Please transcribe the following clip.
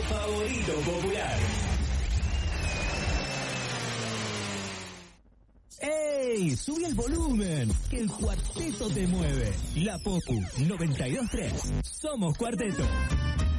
favorito popular. ¡Ey! ¡Sube el volumen! Que el cuarteto te mueve. La Popu 92.3. Somos Cuarteto.